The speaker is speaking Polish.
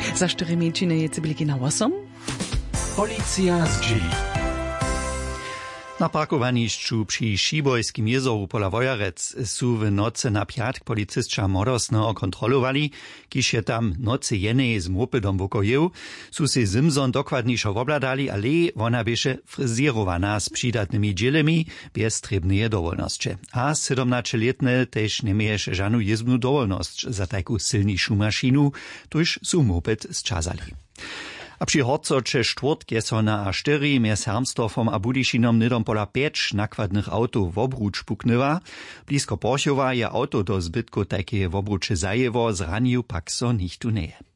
Za 4 minutiny je cybliki na 8. Policja z G. Na parkowanišću przy Šibojskim jezoru pola Wojarec su w nocy na piatk policystka modosno kontrolowali, kiž je tam nocy jenej z mopedom wokojeł, su se zimzon dokładniejszo obladali, ale ona bieše fryzierowana z przydatnymi dzielemi, bez trebnej dowolności. A 17-letne też nie mieješe żadną jezbnu dowolność za taką silniejszą maszinu, tuż su moped zczazali. A przy Horcoče štvrtk je so na A4 mjez Hermsdorfom a Budyšinom nidom pola 5 nakładnych autow w obróč puknywa. Blisko Porchowa je auto do zbytku takie w obróče zajewo, zranił pak so nichtu neje.